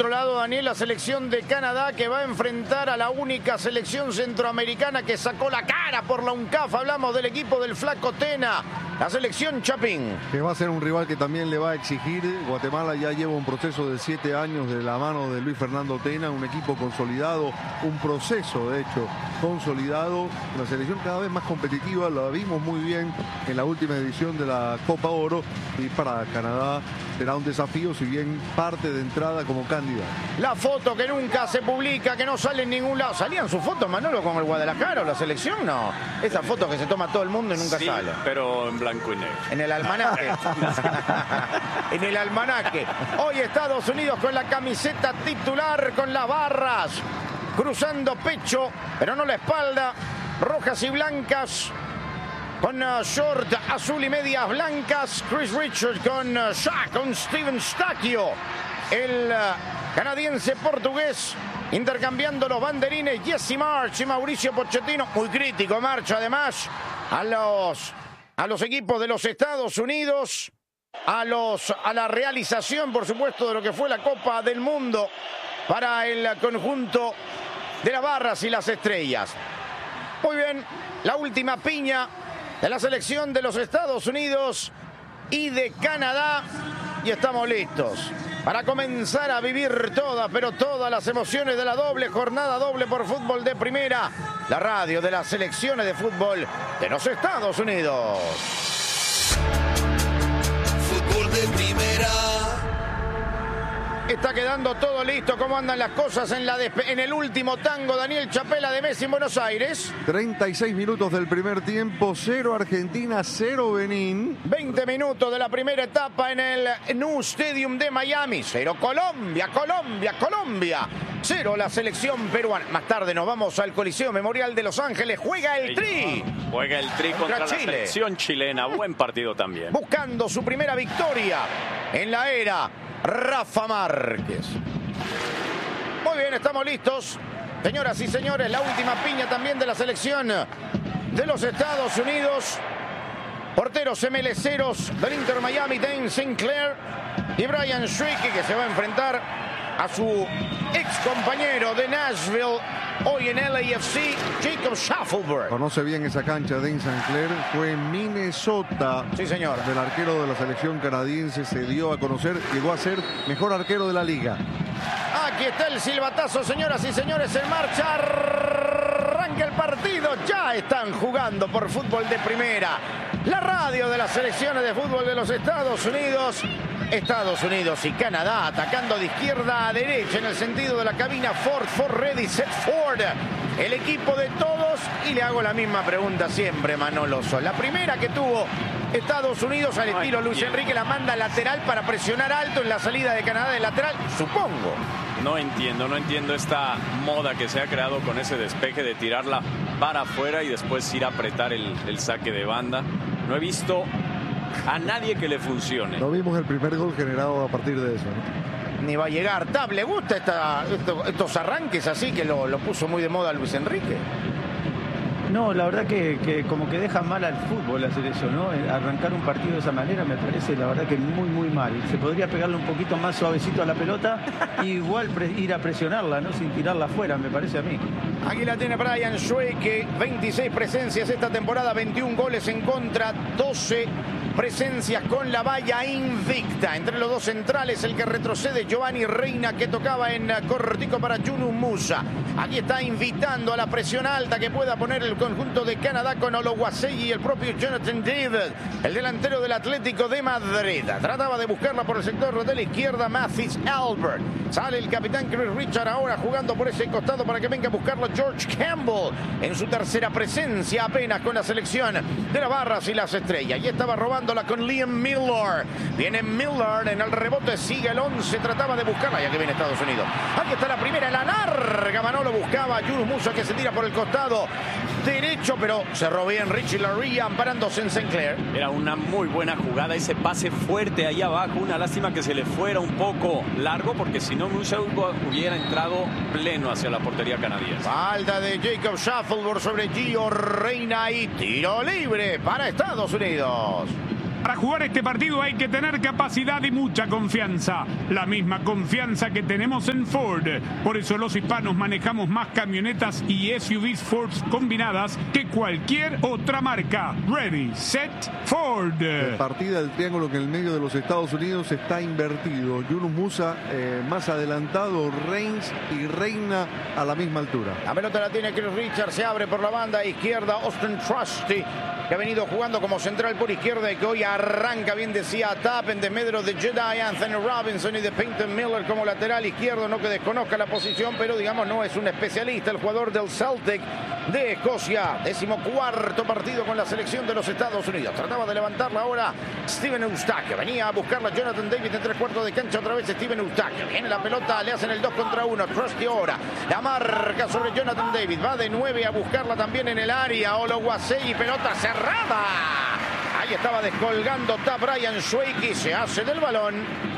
otro lado, Daniel, la selección de Canadá que va a enfrentar a la única selección centroamericana que sacó la cara por la UNCAF. Hablamos del equipo del Flaco Tena, la selección Chapín. Que va a ser un rival que también le va a exigir. Guatemala ya lleva un proceso de 7 años de la mano de Luis Fernando Tena, un equipo consolidado, un proceso de hecho consolidado. La selección cada vez más competitiva, la vimos muy bien en la última edición de la Copa Oro, y para Canadá será un desafío, si bien parte de entrada como candidato. La foto que nunca se publica, que no sale en ningún lado. ¿Salían sus fotos, Manolo, con el Guadalajara o la selección? No. Esa foto que se toma todo el mundo y nunca sí, sale. Pero en blanco y negro. En el almanaque. En el almanaque. Hoy Estados Unidos con la camiseta titular, con las barras, cruzando pecho, pero no la espalda, rojas y blancas, con short azul y medias blancas. Chris Richards con Shaq, con Steven Stacchio, el canadiense portugués, intercambiando los banderines. Jesse Marsch y Mauricio Pochettino. Muy crítico Marsch, además, a los equipos de los Estados Unidos, a la realización, por supuesto, de lo que fue la Copa del Mundo para el conjunto de las barras y las estrellas. Muy bien, la última piña de la selección de los Estados Unidos y de Canadá, y estamos listos para comenzar a vivir todas, pero todas las emociones de la doble jornada, doble por Fútbol de Primera, la radio de las selecciones de fútbol de los Estados Unidos. Fútbol de Primera. Está quedando todo listo. ¿Cómo andan las cosas en el último tango, Daniel Chapela, de Messi en Buenos Aires? 36 minutos del primer tiempo, 0 Argentina, 0 Benín. 20 minutos de la primera etapa en el New Stadium de Miami. 0 Colombia, 0 la selección peruana. Más tarde nos vamos al Coliseo Memorial de Los Ángeles. Juega el Tri. Juega el Tri contra la selección chilena. Buen partido también. Buscando su primera victoria en la era Rafa Márquez. Muy bien, estamos listos. Señoras y señores, la última piña también de la selección de los Estados Unidos. Porteros MLCeros del Inter Miami, Dane Sinclair y Brian Schwicke, que se va a enfrentar a su ex compañero de Nashville, hoy en LAFC, Jacob Shaffelburg. Conoce bien esa cancha, Dane Sinclair. Fue en Minnesota. Sí, señor. Del arquero de la selección canadiense, se dio a conocer, llegó a ser mejor arquero de la liga. Aquí está el silbatazo, señoras y señores, en marcha. Arranca el partido. Ya están jugando por Fútbol de Primera, la radio de las selecciones de fútbol de los Estados Unidos. Estados Unidos y Canadá atacando de izquierda a derecha en el sentido de la cabina. Ford ready, set Ford. El equipo de todos. Y le hago la misma pregunta siempre, Manolo Sol. La primera que tuvo Estados Unidos al estilo Luis Enrique, la manda lateral para presionar alto en la salida de Canadá de lateral, supongo. No entiendo esta moda que se ha creado con ese despeje de tirarla para afuera y después ir a apretar el saque de banda. No he visto a nadie que le funcione. No vimos el primer gol generado a partir de eso, ¿no? Ni va a llegar. Tab, ¿le gusta estos arranques así que lo puso muy de moda Luis Enrique? No, la verdad que como que deja mal al fútbol hacer eso, ¿no? Arrancar un partido de esa manera me parece, la verdad, que muy mal. Se podría pegarle un poquito más suavecito a la pelota e igual ir a presionarla, ¿no? Sin tirarla afuera, me parece a mí. Aquí la tiene Brian Schwicke, 26 presencias esta temporada, 21 goles en contra, 12 presencias con la valla invicta. Entre los dos centrales, el que retrocede, Giovanni Reina, que tocaba en cortico para Yunus Musa. Aquí está invitando a la presión alta que pueda poner el conjunto de Canadá con Oluwaseyi y el propio Jonathan David, el delantero del Atlético de Madrid. Trataba de buscarla por el sector de la izquierda, Mathis Albert. Sale el capitán Chris Richard ahora jugando por ese costado para que venga a buscarlo George Campbell en su tercera presencia apenas con la selección de las barras y las estrellas. Y estaba robándola con Liam Miller. Viene Miller en el rebote, sigue el 11, trataba de buscarla, ya que viene Estados Unidos. Aquí está la primera, la larga, Manolo buscaba Yunus Musa, que se tira por el costado derecho, pero cerró bien Richie Laryea amparándose en Sinclair. Era una muy buena jugada, ese pase fuerte ahí abajo. Una lástima que se le fuera un poco largo, porque si no Musa hubiera entrado pleno hacia la portería canadiense. Falta de Jacob Shaffelburg sobre Gio Reina y tiro libre para Estados Unidos. Para jugar este partido hay que tener capacidad y mucha confianza. La misma confianza que tenemos en Ford. Por eso los hispanos manejamos más camionetas y SUVs Ford combinadas que cualquier otra marca. Ready, set, Ford. La partida del triángulo que en el medio de los Estados Unidos está invertido. Yunus Musa más adelantado, Reigns y Reina a la misma altura. La pelota la tiene Chris Richards, se abre por la banda izquierda Austin Trusty, que ha venido jugando como central por izquierda y que hoy arranca, bien decía Tap, en desmedro de Jedi, Anthony Robinson y de Peyton Miller como lateral izquierdo. No que desconozca la posición, pero digamos no es un especialista. El jugador del Celtic de Escocia, 14º partido con la selección de los Estados Unidos. Trataba de levantarla ahora Steven Eustáquio, venía a buscarla Jonathan David en 3/4 de cancha, otra vez Steven Eustáquio, viene la pelota, le hacen el 2 contra 1, Trusty ahora, la marca sobre Jonathan David, va de 9 a buscarla también en el área, Oluwaseyi, pelota cerrada, ahí estaba descolgando Brian Schweiki, se hace del balón.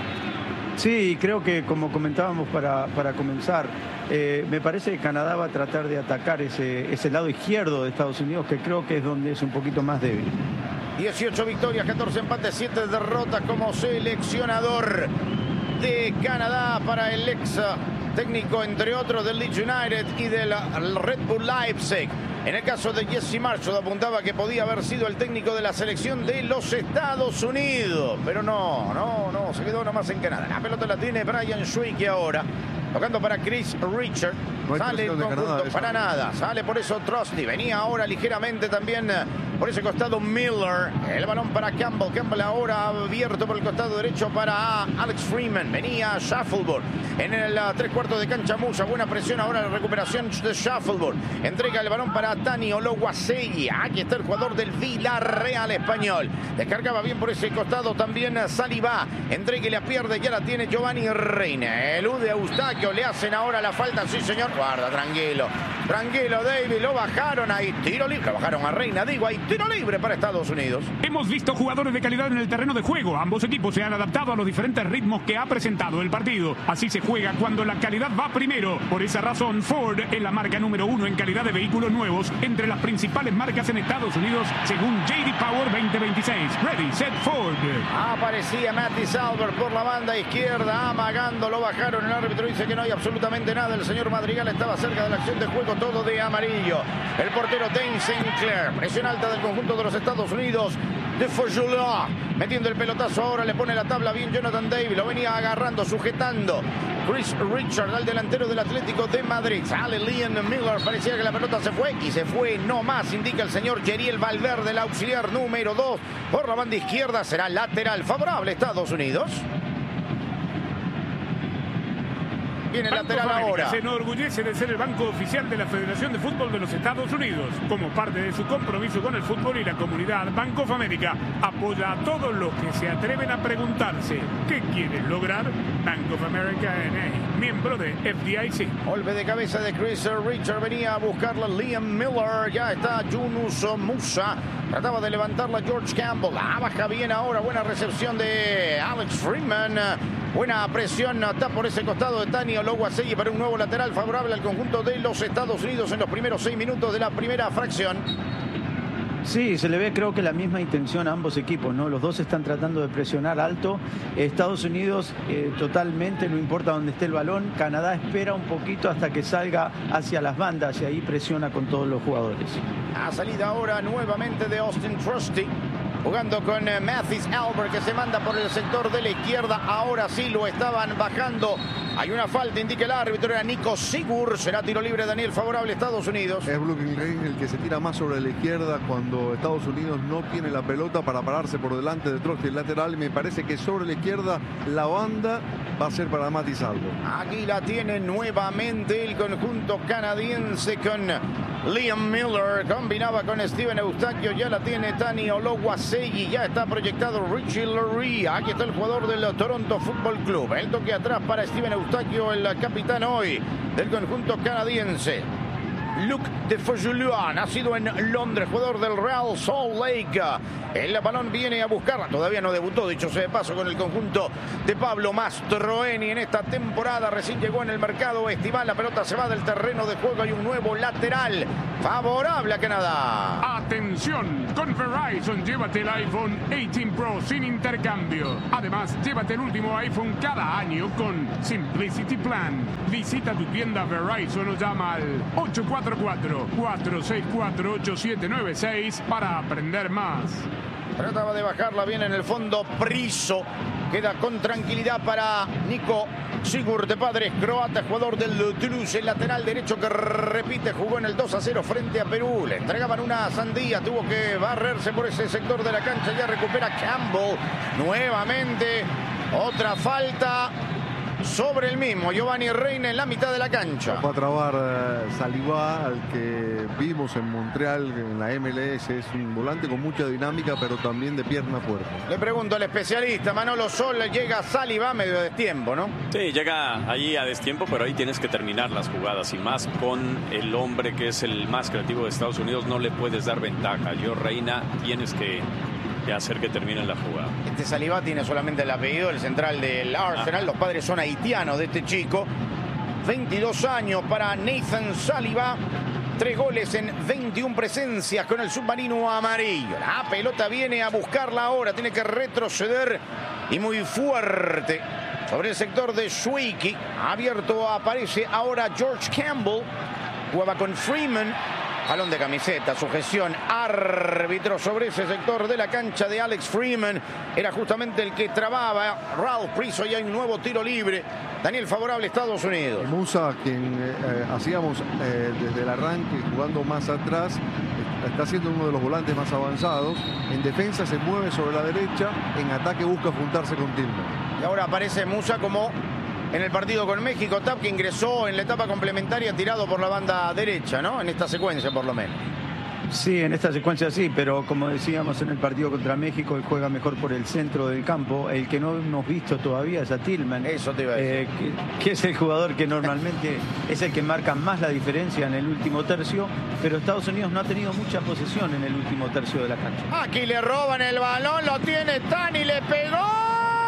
Sí, creo que como comentábamos para comenzar, me parece que Canadá va a tratar de atacar ese lado izquierdo de Estados Unidos, que creo que es donde es un poquito más débil. 18 victorias, 14 empates, 7 derrotas como seleccionador de Canadá para el ex técnico, entre otros, del Leeds United y del Red Bull Leipzig. En el caso de Jesse Marshall apuntaba que podía haber sido el técnico de la selección de los Estados Unidos, pero no, se quedó nomás en Canadá. La pelota la tiene Brian Schweiki ahora, tocando para Chris Richard. No sale el conjunto Canadá, para nada, sale por eso Trusty, venía ahora ligeramente también por ese costado Miller, el balón para Campbell, Campbell ahora abierto por el costado derecho para Alex Freeman, venía Shuffleboard en el 3/4 de cancha Musa, buena presión ahora, la recuperación de Shuffleboard, entrega el balón para Tani Oluwaseyi, aquí está el jugador del Villarreal español, descargaba bien por ese costado también Saliba, entrega y la pierde, ya la tiene Giovanni Reina, elude a Eustáquio, le hacen ahora la falta, sí señor, guarda, tranquilo, David, lo bajaron ahí, tiro libre, lo bajaron a Reina, digo, ahí tiro libre para Estados Unidos. Hemos visto jugadores de calidad en el terreno de juego. Ambos equipos se han adaptado a los diferentes ritmos que ha presentado el partido. Así se juega cuando la calidad va primero. Por esa razón, Ford es la marca número 1 en calidad de vehículos nuevos entre las principales marcas en Estados Unidos, según J.D. Power 2026. Ready, set, Ford. Aparecía Matty Salver por la banda izquierda, amagando, lo bajaron. El árbitro dice que no hay absolutamente nada. El señor Madrigal estaba cerca de la acción de juego, todo de amarillo. El portero Dane Sinclair, presión alta del conjunto de los Estados Unidos, de Fajula, metiendo el pelotazo ahora, le pone la tabla bien Jonathan David, lo venía agarrando, sujetando Chris Richard al delantero del Atlético de Madrid. Sale Liam Miller, parecía que la pelota se fue y se fue no más, indica el señor Yeriel Valverde, el auxiliar número 2 por la banda izquierda, será lateral favorable Estados Unidos. Viene el lateral ahora. Se enorgullece de ser el banco oficial de la Federación de Fútbol de los Estados Unidos. Como parte de su compromiso con el fútbol y la comunidad, Bank of America apoya a todos los que se atreven a preguntarse ¿qué quieren lograr? Bank of America N.A., miembro de FDIC. Golpe de cabeza de Chris Richard, venía a buscarla Liam Miller, ya está Yunus Musa, trataba de levantarla George Campbell, la baja bien ahora, buena recepción de Alex Freeman. Buena presión está por ese costado de Tani Oluwaseyi para un nuevo lateral favorable al conjunto de los Estados Unidos en los primeros 6 minutos de la primera fracción. Sí, se le ve creo que la misma intención a ambos equipos, ¿no? Los dos están tratando de presionar alto. Estados Unidos totalmente, no importa dónde esté el balón. Canadá espera un poquito hasta que salga hacia las bandas y ahí presiona con todos los jugadores. A salida ahora nuevamente de Austin Trusty, jugando con Mathis Albert, que se manda por el sector de la izquierda. Ahora sí lo estaban bajando. Hay una falta, indica el árbitro, era Nico Sigur. Será tiro libre, Daniel, favorable a Estados Unidos. Es Brooklyn Reigns el que se tira más sobre la izquierda cuando Estados Unidos no tiene la pelota para pararse por delante de Trusty, el lateral. Y me parece que sobre la izquierda la banda va a ser para Mathis Albert. Aquí la tiene nuevamente el conjunto canadiense con Liam Miller. Combinaba con Steven Eustáquio. Ya la tiene Tani Oluwaseyi. Ya está proyectado Richie Lurie. Aquí está el jugador del Toronto Football Club. El toque atrás para Steven Eustáquio, el capitán hoy del conjunto canadiense. Luc de Feugelua, nacido en Londres, jugador del Real Salt Lake. El balón viene a buscarla. Todavía no debutó, dicho sea de paso, con el conjunto de Pablo Mastroeni en esta temporada. Recién llegó en el mercado estival. La pelota se va del terreno de juego. Hay un nuevo lateral favorable a Canadá. Atención, con Verizon llévate el iPhone 18 Pro sin intercambio. Además, llévate el último iPhone cada año con Simplicity Plan. Visita tu tienda Verizon o llama al 844-464-8796 para aprender más. Trataba de bajarla bien en el fondo Priso. Queda con tranquilidad para Nico Sigurd, de padres croatas, jugador del Toulouse, el lateral derecho que repite, jugó en el 2-0 frente a Perú. Le entregaban una sandía, tuvo que barrerse por ese sector de la cancha. Ya recupera Campbell. Nuevamente otra falta sobre el mismo Giovanni Reina en la mitad de la cancha. Va a trabar Saliba, al que vimos en Montreal en la MLS. Es un volante con mucha dinámica, pero también de pierna fuerte. Le pregunto al especialista Manolo Sol, llega Saliba a medio destiempo, ¿no? Sí, llega allí a destiempo, pero ahí tienes que terminar las jugadas, y más con el hombre que es el más creativo de Estados Unidos. No le puedes dar ventaja. Reina, tienes que hacer que termine la jugada. Este Saliba tiene solamente el apellido del central del Arsenal. Los padres son haitianos de este chico. 22 años para Nathan Saliba. 3 goles en 21 presencias con el submarino amarillo. La pelota viene a buscarla ahora. Tiene que retroceder y muy fuerte sobre el sector de Schweiki. Abierto aparece ahora George Campbell. Juega con Freeman. Jalón de camiseta, sujeción, árbitro sobre ese sector de la cancha de Alex Freeman. Era justamente el que trababa Ralph Priso, y hay un nuevo tiro libre. Daniel, favorable Estados Unidos. Musa, quien hacíamos desde el arranque jugando más atrás, está siendo uno de los volantes más avanzados. En defensa se mueve sobre la derecha, en ataque busca juntarse con Tillman. Y ahora aparece Musa como en el partido con México. Tap, que ingresó en la etapa complementaria tirado por la banda derecha, ¿no? En esta secuencia, por lo menos. Sí, en esta secuencia sí, pero como decíamos en el partido contra México, él juega mejor por el centro del campo. El que no hemos visto todavía es a Tillman. Eso te iba a decir. Que es el jugador que normalmente es el que marca más la diferencia en el último tercio, pero Estados Unidos no ha tenido mucha posesión en el último tercio de la cancha. Aquí le roban el balón, lo tiene Tani, le pegó.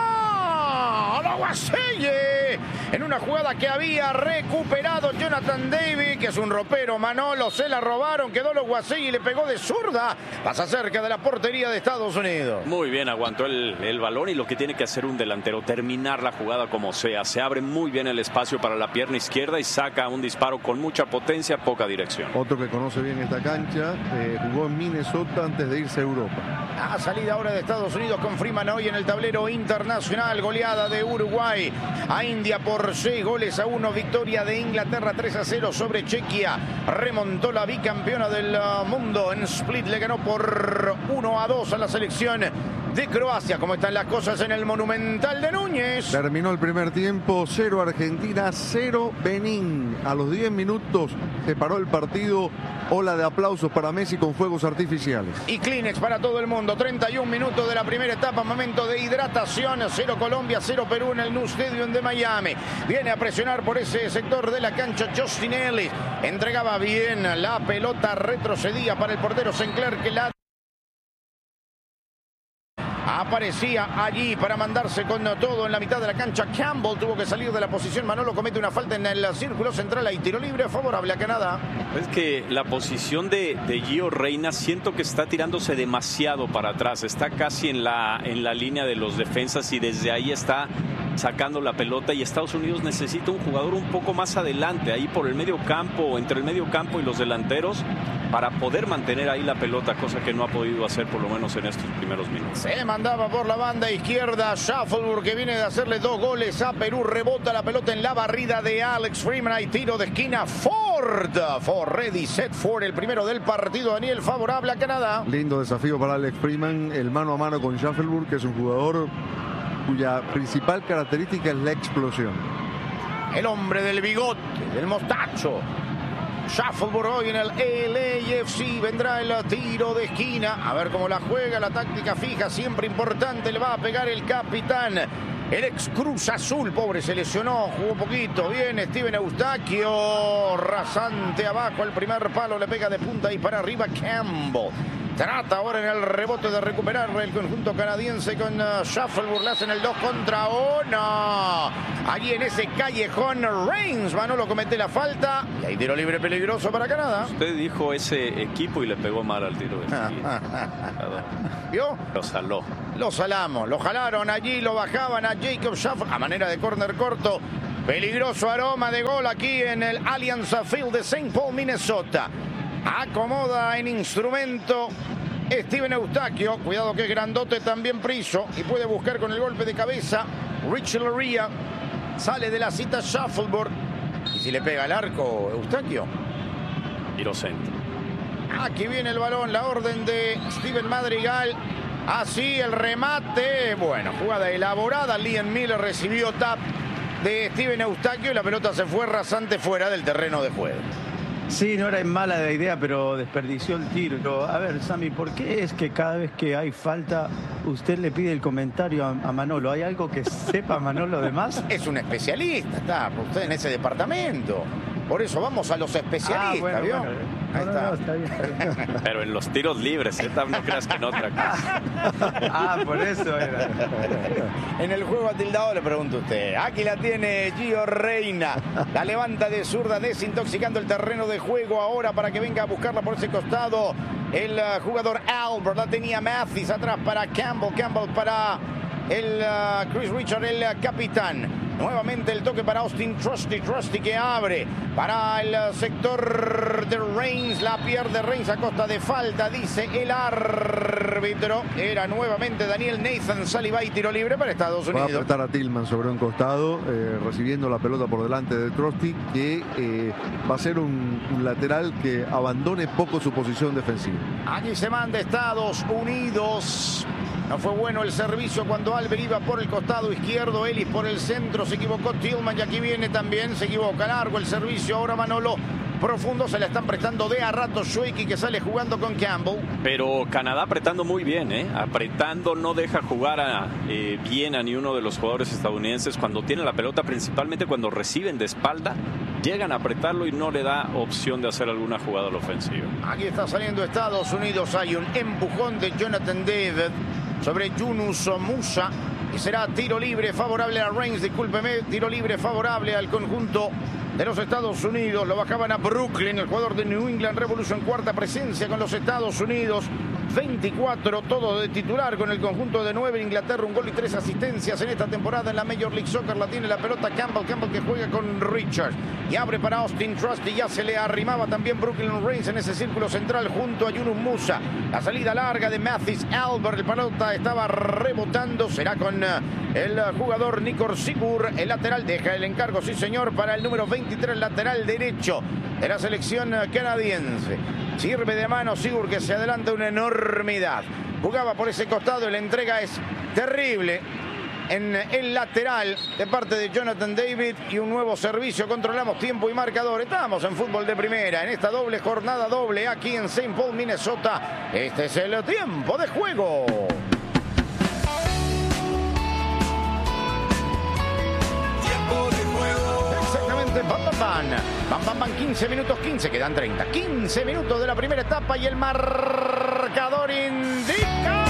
Guaselle, en una jugada que había recuperado Jonathan David, que es un ropero. Manolo, se la robaron, quedó Guaselle y le pegó de zurda. Pasa cerca de la portería de Estados Unidos. Muy bien, aguantó el balón, y lo que tiene que hacer un delantero, terminar la jugada como sea. Se abre muy bien el espacio para la pierna izquierda y saca un disparo con mucha potencia, poca dirección. Otro que conoce bien esta cancha, jugó en Minnesota antes de irse a Europa. A salida ahora de Estados Unidos con Freeman hoy en el tablero internacional. Goleada de Uruguay a India por 6-1. Victoria de Inglaterra 3-0 sobre Chequia. Remontó la bicampeona del mundo en Split. Le ganó por 1-2 a la selección de Croacia. ¿Cómo están las cosas en el Monumental de Núñez? Terminó el primer tiempo, 0 Argentina, 0 Benín. A los 10 minutos se paró el partido. Ola de aplausos para Messi con fuegos artificiales. Y Kleenex para todo el mundo. 31 minutos de la primera etapa, momento de hidratación. 0 Colombia, 0 Perú en el Nu Stadium de Miami. Viene a presionar por ese sector de la cancha Justin Ellis. Entregaba bien la pelota, retrocedía para el portero Sinclair, que la aparecía allí para mandarse con todo en la mitad de la cancha. Campbell tuvo que salir de la posición. Manolo comete una falta en el círculo central. Hay tiro libre favorable a Canadá. Es que la posición de Gio Reina, siento que está tirándose demasiado para atrás. Está casi en la línea de los defensas, y desde ahí está sacando la pelota, y Estados Unidos necesita un jugador un poco más adelante, ahí por el medio campo, entre el medio campo y los delanteros, para poder mantener ahí la pelota, cosa que no ha podido hacer por lo menos en estos primeros minutos. Se mandaba por la banda izquierda Shuffleboard, que viene de hacerle 2 goles a Perú. Rebota la pelota en la barrida de Alex Freeman. Hay tiro de esquina. Ford ready, set Ford, el primero del partido. Daniel, favorable a Canadá. Lindo desafío para Alex Freeman, el mano a mano con Shuffleboard, que es un jugador cuya principal característica es la explosión. El hombre del bigote, del mostacho. Shuffleboard hoy en el LAFC. Vendrá el tiro de esquina. A ver cómo la juega, la táctica fija, siempre importante. Le va a pegar el capitán el ex Cruz Azul, pobre, se lesionó, jugó poquito. Bien, Steven Eustaquio, rasante abajo, el primer palo, le pega de punta y para arriba Campbell. Trata ahora en el rebote de recuperar el conjunto canadiense con Shuffleboard. Le hacen el 2 contra 1. Allí en ese callejón, Reigns, Manolo comete la falta. Y hay tiro libre peligroso para Canadá. Usted dijo ese equipo y le pegó mal al tiro. ¿Vio? Lo saló. Lo salamos, lo jalaron allí, lo bajaban a Jacob Shuffleboard a manera de córner corto. Peligroso aroma de gol aquí en el Allianz Field de St. Paul, Minnesota. Acomoda en instrumento Steven Eustaquio. Cuidado que es grandote también Priso. Y puede buscar con el golpe de cabeza. Richie Laryea. Sale de la cita Shuffleboard. Y si le pega al arco Eustaquio. Tiro centro. Aquí viene el balón. La orden de Steven Madrigal. Así el remate. Bueno, jugada elaborada. Liam Miller recibió tap de Steven Eustaquio. Y la pelota se fue rasante fuera del terreno de juego. Sí, no era mala la idea, pero desperdició el tiro. A ver, Sammy, ¿por qué es que cada vez que hay falta usted le pide el comentario a Manolo? ¿Hay algo que sepa Manolo de más? Es un especialista, está usted en ese departamento. Por eso vamos a los especialistas, ¿vio? Ahí está. No, está bien. Pero en los tiros libres, no creas que en otra cosa. Por eso era. En el juego atildado le pregunto a usted. Aquí la tiene Gio Reyna. La levanta de zurda, desintoxicando el terreno de juego ahora para que venga a buscarla por ese costado. El jugador Albert, la tenía Mathis atrás para Campbell. Campbell para el Chris Richard, el capitán. Nuevamente el toque para Austin Trusty. Trusty que abre para el sector de Reigns. La pierde Reigns a costa de falta, dice el árbitro. Era nuevamente Daniel Nathan Saliba y tiro libre para Estados Unidos. Va a apretar a Tillman sobre un costado, recibiendo la pelota por delante de Trusty, que va a ser un lateral que abandone poco su posición defensiva. Aquí se manda Estados Unidos. No fue bueno el servicio cuando Albert iba por el costado izquierdo, Ellis por el centro, se equivocó Tillman y aquí viene también, se equivoca largo el servicio, ahora Manolo profundo, se la están prestando de a rato Schweiki que sale jugando con Campbell. Pero Canadá apretando muy bien, apretando, no deja jugar bien a ni uno de los jugadores estadounidenses cuando tienen la pelota, principalmente cuando reciben de espalda, llegan a apretarlo y no le da opción de hacer alguna jugada a la ofensiva. Aquí está saliendo Estados Unidos, hay un empujón de Jonathan David sobre Yunus Musa y será tiro libre favorable a Reigns, discúlpeme, tiro libre favorable al conjunto de los Estados Unidos. Lo bajaban a Brooklyn, el jugador de New England Revolution, cuarta presencia con los Estados Unidos. 24, todo de titular con el conjunto de Nueva Inglaterra, un gol y 3 asistencias en esta temporada en la Major League Soccer. La tiene la pelota Campbell que juega con Richards y abre para Austin Trusty. Ya se le arrimaba también Brooklyn Reigns en ese círculo central junto a Yunus Musa. La salida larga de Mathis Albert, el pelota estaba rebotando, será con el jugador Nikor Sigur, el lateral, deja el encargo, sí señor, para el número 23, lateral derecho de la selección canadiense. Sirve de mano Sigur, que se adelanta una enormidad. Jugaba por ese costado y la entrega es terrible en el lateral de parte de Jonathan David y un nuevo servicio. Controlamos tiempo y marcador. Estamos en fútbol de primera en esta doble jornada doble aquí en St. Paul, Minnesota. Este es el tiempo de juego. Tiempo de juego. Exactamente, Bam, 15 minutos 15, quedan 30. 15 minutos de la primera etapa y el marcador indica.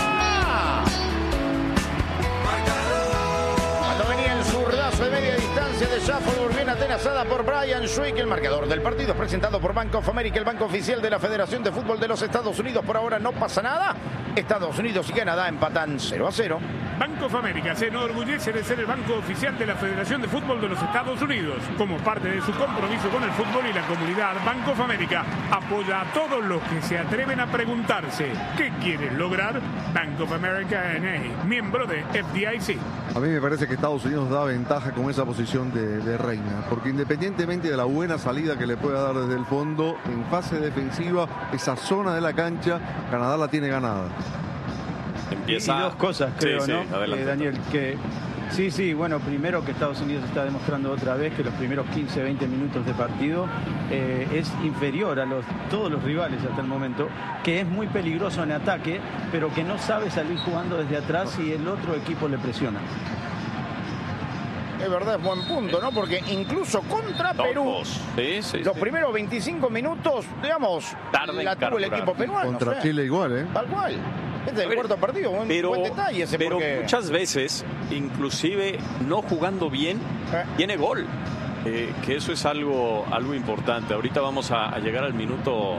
Cuando venía el zurdazo de media distancia de Shuffleboard, bien atenazada por Brian Schweik. El marcador del partido es presentado por Bank of America, el banco oficial de la Federación de Fútbol de los Estados Unidos. Por ahora no pasa nada. Estados Unidos y Canadá empatan 0-0. Bank of America se enorgullece de ser el banco oficial de la Federación de Fútbol de los Estados Unidos. Como parte de su compromiso con el fútbol y la comunidad, Bank of America apoya a todos los que se atreven a preguntarse ¿qué quieren lograr? Bank of America N.A., miembro de FDIC. A mí me parece que Estados Unidos da ventaja con esa posición de Reina, porque independientemente de la buena salida que le pueda dar desde el fondo, en fase defensiva, esa zona de la cancha, Canadá la tiene ganada. Empieza... Y dos cosas, creo, sí, ¿no? Adelante, Daniel, que sí, bueno, primero que Estados Unidos está demostrando otra vez que los primeros 15, 20 minutos de partido es inferior a todos los rivales hasta el momento, que es muy peligroso en ataque, pero que no sabe salir jugando desde atrás y el otro equipo le presiona. es verdad, es buen punto, ¿no? Porque incluso contra Perú, los primeros 25 minutos, digamos, la tuvo el equipo peruano. Contra Chile igual, ¿eh? Tal cual. Este es el cuarto partido, buen detalle ese. Pero porque muchas veces, inclusive no jugando bien, tiene gol. Que eso es algo importante. Ahorita vamos a llegar al minuto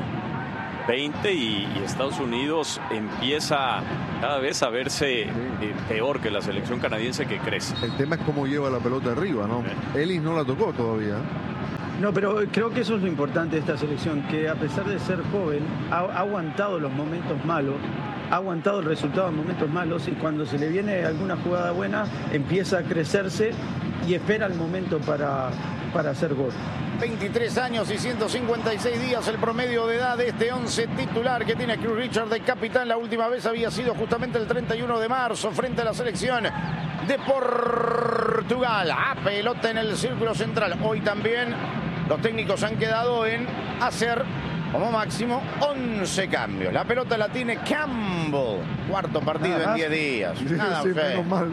20 y Estados Unidos empieza cada vez a verse peor que la selección canadiense, que crece. El tema es cómo lleva la pelota arriba, ¿no? Ellis no la tocó todavía. No, pero creo que eso es lo importante de esta selección, que a pesar de ser joven, ha aguantado los momentos malos, ha aguantado el resultado en momentos malos, y cuando se le viene alguna jugada buena, empieza a crecerse y espera el momento para hacer gol. 23 años y 156 días el promedio de edad de este 11 titular que tiene Chris Richards de capitán. La última vez había sido justamente el 31 de marzo frente a la selección de Portugal. Pelota en el círculo central. Hoy también los técnicos han quedado en hacer como máximo 11 cambios. La pelota la tiene Campbell. Cuarto partido en 10 días. Nada, sí, menos mal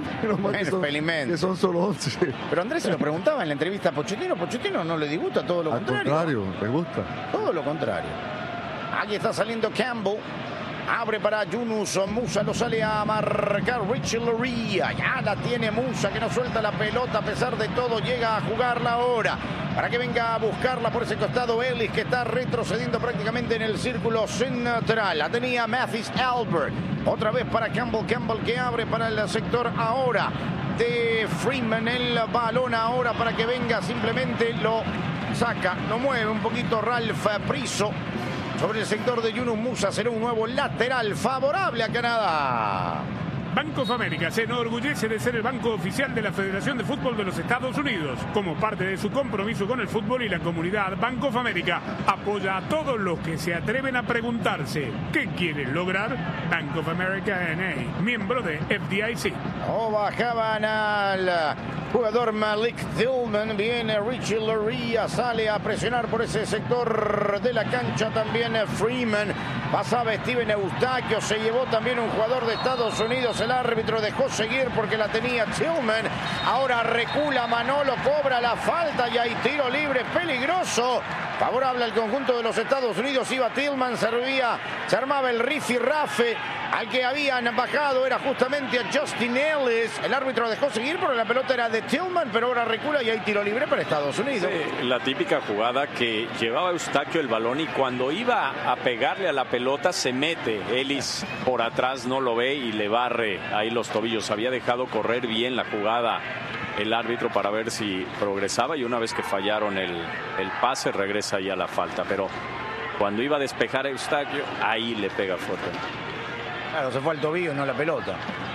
que son solo 11. Pero Andrés se lo preguntaba en la entrevista a Pochettino. Pochettino no le disgusta, todo lo contrario. Al contrario, le gusta. Todo lo contrario. Aquí está saliendo Campbell. Abre para Yunus Musa, lo sale a marcar Richie Laryea. Ya la tiene Musa, que no suelta la pelota a pesar de todo. Llega a jugarla ahora para que venga a buscarla por ese costado Ellis, que está retrocediendo prácticamente en el círculo central. La tenía Mathis Albert. Otra vez para Campbell. Campbell que abre para el sector ahora de Freeman. El balón ahora para que venga, simplemente lo saca, lo mueve un poquito Ralph Priso. Sobre el sector de Yunus Musa será un nuevo lateral favorable a Canadá. Bank of America se enorgullece de ser el banco oficial de la Federación de Fútbol de los Estados Unidos. Como parte de su compromiso con el fútbol y la comunidad, Bank of America apoya a todos los que se atreven a preguntarse ¿qué quieren lograr? Bank of America N.A., miembro de FDIC. Bajaban al jugador Malik Tillman. Viene Richie Laryea, sale a presionar por ese sector de la cancha también Freeman. Pasaba Steven Eustaquio, se llevó también un jugador de Estados Unidos. El árbitro dejó seguir porque la tenía Tillman. Ahora recula Manolo, cobra la falta y hay tiro libre peligroso. Favorable al conjunto de los Estados Unidos. Iba Tillman, se armaba el rifirrafe. Al que habían bajado era justamente a Justin Ellis. El árbitro dejó seguir porque la pelota era de Tillman, pero ahora recula y hay tiro libre para Estados Unidos. Sí, la típica jugada que llevaba Eustaquio el balón y cuando iba a pegarle a la pelota se mete. Ellis por atrás no lo ve y le barre ahí los tobillos. Había dejado correr bien la jugada el árbitro para ver si progresaba y una vez que fallaron el pase regresa ya la falta. Pero cuando iba a despejar a Eustaquio, ahí le pega fuerte. Claro, se fue al tobillo, no la pelota.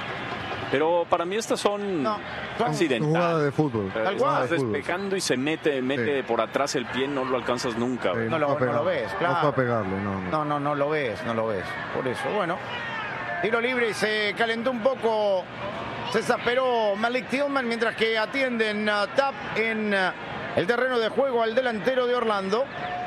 Pero para mí estas son accidentales. Jugada de fútbol. Estás despejando y se mete por atrás el pie, no lo alcanzas nunca. No lo ves, claro. No fue a pegarle, no lo ves. Por eso, bueno. Tiro libre y se calentó un poco. Se exasperó Malik Tillman mientras que atienden tap en el terreno de juego al delantero de Orlando.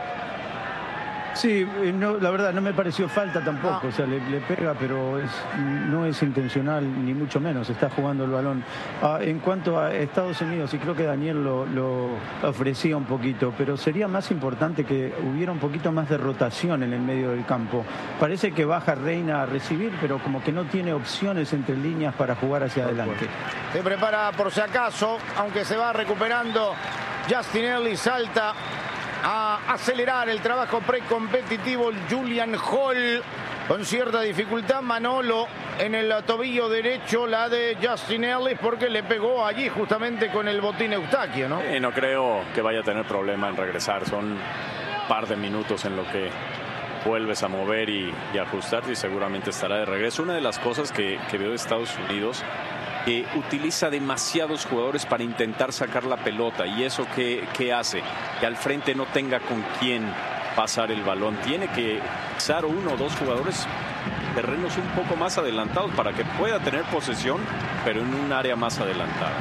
Sí, la verdad no me pareció falta tampoco, o sea, le pega, pero no es intencional, ni mucho menos, está jugando el balón. En cuanto a Estados Unidos, y creo que Daniel lo ofrecía un poquito, pero sería más importante que hubiera un poquito más de rotación en el medio del campo. Parece que baja Reina a recibir, pero como que no tiene opciones entre líneas para jugar hacia adelante. Se prepara por si acaso, aunque se va recuperando Justin Ellis, salta a acelerar el trabajo precompetitivo Julian Hall con cierta dificultad. Manolo en el tobillo derecho, la de Justin Ellis, porque le pegó allí justamente con el botín Eustaquio, ¿no? No creo que vaya a tener problema en regresar. Son un par de minutos en lo que vuelves a mover y ajustarte y seguramente estará de regreso. Una de las cosas que veo de Estados Unidos, que utiliza demasiados jugadores para intentar sacar la pelota. ¿Y eso qué hace? Que al frente no tenga con quién pasar el balón. Tiene que usar uno o dos jugadores terrenos un poco más adelantados para que pueda tener posesión, pero en un área más adelantada.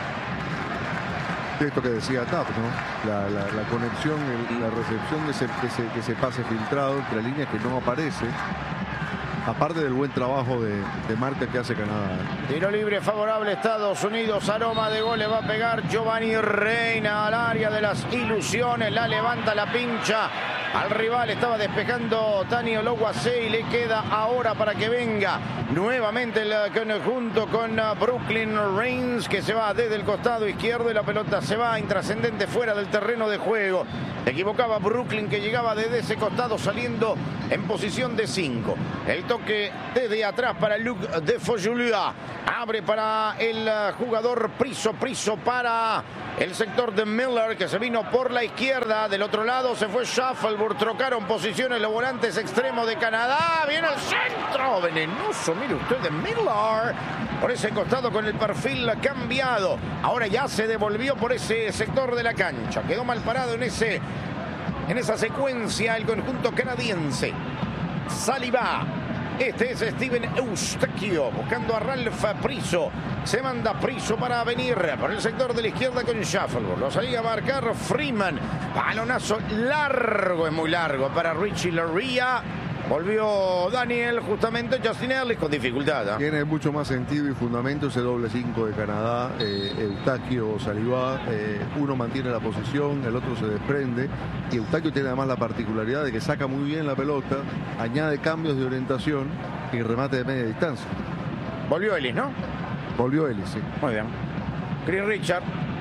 Esto que decía Tap, ¿no? La conexión, la recepción de ese pase filtrado entre líneas que no aparece. aparte del buen trabajo de marca que hace Canadá. Tiro libre favorable Estados Unidos. Aroma de gol le va a pegar Giovanni Reina al área de las ilusiones. La levanta, la pincha al rival. Estaba despejando Tani Ologuase y le queda ahora para que venga nuevamente el conjunto con Brooklyn Reigns, que se va desde el costado izquierdo y la pelota se va intrascendente fuera del terreno de juego. Equivocaba Brooklyn, que llegaba desde ese costado saliendo en posición de 5. El toque desde atrás para Luc de Fojulia. Abre para el jugador Priso para el sector de Miller, que se vino por la izquierda. Del otro lado se fue Shuffleboard. Trocaron posiciones los volantes extremos de Canadá. Viene al centro. Venenoso, mire usted, de Miller. Por ese costado con el perfil cambiado. Ahora ya se devolvió por ese sector de la cancha. Quedó mal parado en esa secuencia el conjunto canadiense. Saliba. Este es Steven Eustachio buscando a Ralph Priso. Se manda Priso para venir por el sector de la izquierda con Shuffleboard. Lo salía a marcar Freeman. Balonazo largo, es muy largo para Richie Laryea. Volvió Daniel, justamente Justin Ellis con dificultad. Tiene mucho más sentido y fundamento ese doble 5 de Canadá. Eustachio, Saliba, uno mantiene la posición, el otro se desprende. Y Eustachio tiene además la particularidad de que saca muy bien la pelota, añade cambios de orientación y remate de media distancia. Volvió Ellis, ¿no? Volvió Ellis, sí. Muy bien. Chris Richard.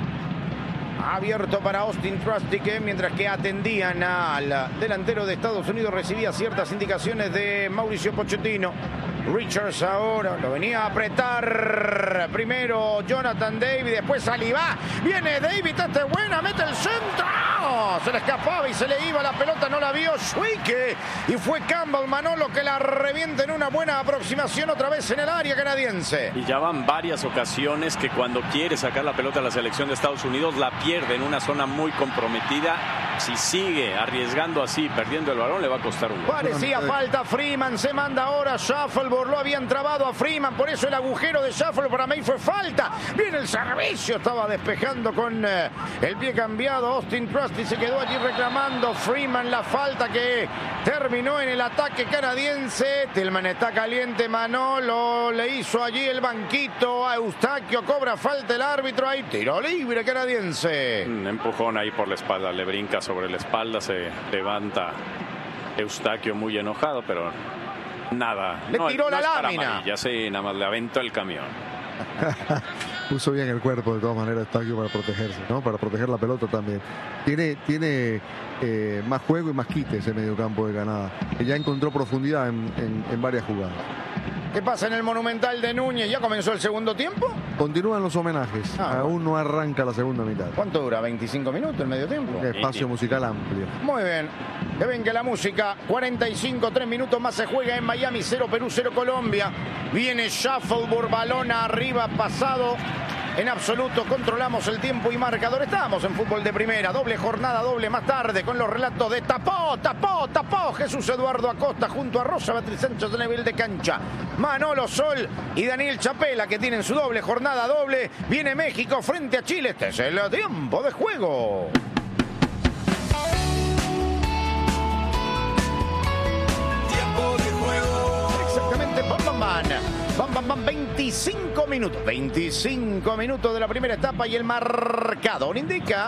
Abierto para Austin Trusty, mientras que atendían al delantero de Estados Unidos, recibía ciertas indicaciones de Mauricio Pochettino. Richards ahora lo venía a apretar. Primero Jonathan David, después Saliba. Viene David, esta es buena, mete el centro. Se le escapaba y se le iba la pelota, no la vio Schwicke. Y fue Campbell Manolo que la revienta en una buena aproximación otra vez en el área canadiense. Y ya van varias ocasiones que cuando quiere sacar la pelota a la selección de Estados Unidos la pierde en una zona muy comprometida. Si sigue arriesgando así, perdiendo el balón, le va a costar un gol. Parecía falta. Freeman se manda ahora. Shuffleboard lo habían trabado a Freeman, por eso el agujero de Shuffleboard para mí fue falta. Viene el servicio, estaba despejando con el pie cambiado. Austin Trusty se quedó allí reclamando. Freeman la falta que terminó en el ataque canadiense. Tillman está caliente. Manolo le hizo allí el banquito a Eustachio. Cobra falta el árbitro. Ahí tiro libre canadiense. Un empujón ahí por la espalda, le brinca sobre la espalda, se levanta Eustachio muy enojado, pero nada. Le tiró la lámina. Ya sí, nada más le aventó el camión. Puso bien el cuerpo de todas maneras Eustachio para protegerse, ¿no? Para proteger la pelota también. Tiene más juego y más quite ese mediocampo de Canadá, que ya encontró profundidad en varias jugadas. ¿Qué pasa en el Monumental de Núñez? ¿Ya comenzó el segundo tiempo? Continúan los homenajes. Aún no arranca la segunda mitad. ¿Cuánto dura? ¿25 minutos el medio tiempo? Espacio musical amplio. Muy bien. Que venga la música. 45, 3 minutos más se juega en Miami. 0 Perú, 0 Colombia. Viene Shuffleboard, balón arriba, pasado. En absoluto controlamos el tiempo y marcador. Estamos en fútbol de primera. Doble jornada, doble más tarde con los relatos de tapó Jesús Eduardo Acosta junto a Rosa Beatriz Sánchez de nivel de cancha. Manolo Sol y Daniel Chapela, que tienen su doble jornada doble. Viene México frente a Chile. Este es el tiempo de juego. Tiempo de juego. Exactamente, Bam, 25 minutos. 25 minutos de la primera etapa y el marcador indica.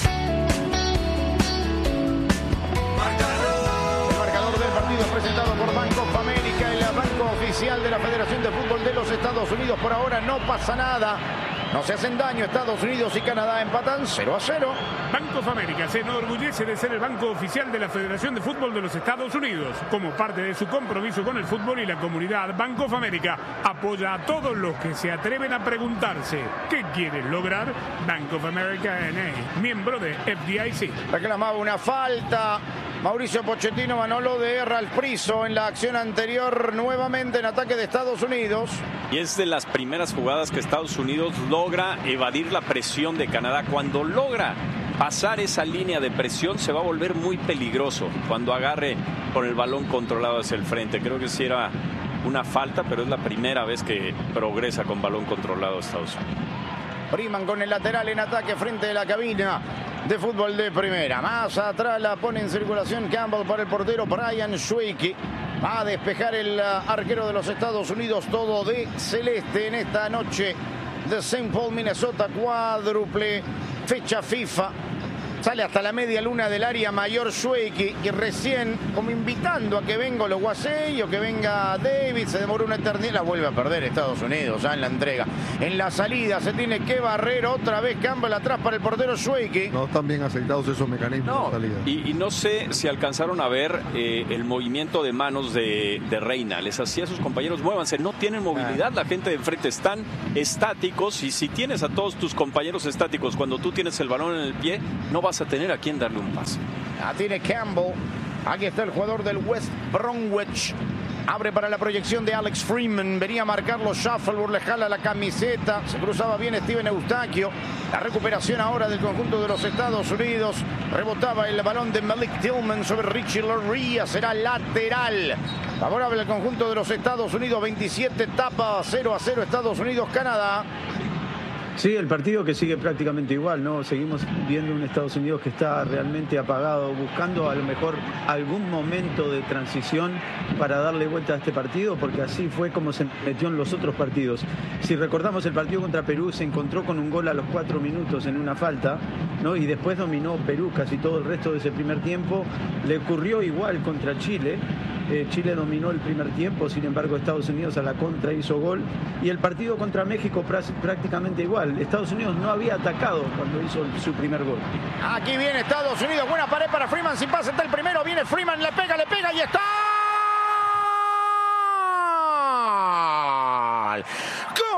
El marcador del partido es presentado por Bank of America, el banco oficial de la Federación de Fútbol de los Estados Unidos. Por ahora no pasa nada. No se hacen daño. Estados Unidos y Canadá empatan 0-0. Bank of America se enorgullece de ser el banco oficial de la Federación de Fútbol de los Estados Unidos. Como parte de su compromiso con el fútbol y la comunidad, Bank of America apoya a todos los que se atreven a preguntarse ¿qué quieren lograr? Bank of America N.A., miembro de FDIC. Reclamaba una falta Mauricio Pochettino, Manolo, de Ralph Priso en la acción anterior, nuevamente en ataque de Estados Unidos. Y es de las primeras jugadas que Estados Unidos logra evadir la presión de Canadá. Cuando logra pasar esa línea de presión se va a volver muy peligroso cuando agarre con el balón controlado hacia el frente. Creo que sí era una falta, pero es la primera vez que progresa con balón controlado Estados Unidos. Freeman con el lateral en ataque frente a la cabina de fútbol de primera. Más atrás la pone en circulación Campbell para el portero Brian Schwicke. Va a despejar el arquero de los Estados Unidos, todo de celeste en esta noche de St. Paul, Minnesota, cuádruple fecha FIFA. Sale hasta la media luna del área mayor Schweike y recién como invitando a que venga los Guasey o que venga David, se demoró una eternidad, la vuelve a perder Estados Unidos ya en la entrega. En la salida se tiene que barrer otra vez Campbell atrás para el portero Schweike. No están bien aceitados esos mecanismos de salida. Y no sé si alcanzaron a ver el movimiento de manos de Reina. Les hacía a sus compañeros, muévanse, no tienen movilidad, la gente de enfrente están estáticos y si tienes a todos tus compañeros estáticos cuando tú tienes el balón en el pie, no vas a tener a quien darle un pase. La tiene Campbell. Aquí está el jugador del West Bromwich. Abre para la proyección de Alex Freeman. Venía a marcarlo Shuffleboard, le jala la camiseta. Se cruzaba bien Steven Eustaquio. La recuperación ahora del conjunto de los Estados Unidos. Rebotaba el balón de Malik Tillman sobre Richie Loria. Será lateral. Favorable al conjunto de los Estados Unidos. 27 tapa 0-0 Estados Unidos-Canadá. Sí, el partido que sigue prácticamente igual, ¿no? Seguimos viendo un Estados Unidos que está realmente apagado, buscando a lo mejor algún momento de transición para darle vuelta a este partido, porque así fue como se metió en los otros partidos. Si recordamos el partido contra Perú, se encontró con un gol a los 4 minutos en una falta, ¿no? Y después dominó Perú casi todo el resto de ese primer tiempo. Le ocurrió igual contra Chile. Chile dominó el primer tiempo, sin embargo Estados Unidos a la contra hizo gol. Y el partido contra México prácticamente igual. Estados Unidos no había atacado cuando hizo su primer gol. Aquí viene Estados Unidos, buena pared para Freeman, sin pase está el primero, viene Freeman, le pega y está. ¡Gol!